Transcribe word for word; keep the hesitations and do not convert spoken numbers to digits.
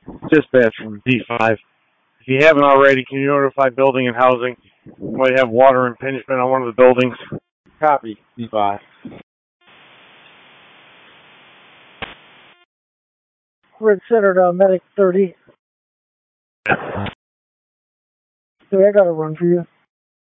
Dispatch from D five. If you haven't already, can you notify Building and Housing? We might have water impingement on one of the buildings. Copy, D five. Red Center to Medic thirty. Okay, I got a run for you.